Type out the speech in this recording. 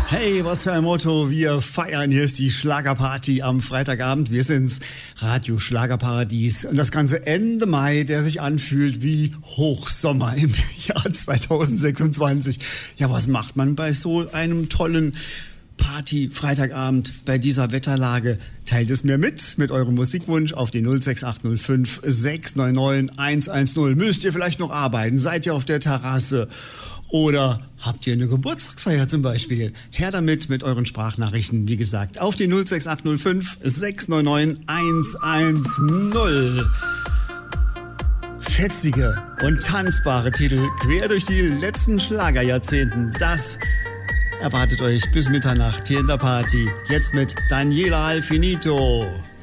Hey, was für ein Motto. Wir feiern. Hier ist die Schlagerparty am Freitagabend. Wir sind's, Radio Schlagerparadies. Und das Ganze Ende Mai, der sich anfühlt wie Hochsommer im Jahr 2026. Ja, was macht man bei so einem tollen Party Freitagabend bei dieser Wetterlage? Teilt es mir mit eurem Musikwunsch auf die 06805 699 110. Müsst ihr vielleicht noch arbeiten? Seid ihr auf der Terrasse? Oder habt ihr eine Geburtstagsfeier zum Beispiel? Her damit mit euren Sprachnachrichten, wie gesagt, auf die 06805 699 110. Fetzige und tanzbare Titel quer durch die letzten Schlagerjahrzehnten. Das erwartet euch bis Mitternacht hier in der Party. Jetzt mit Daniela Alfinito.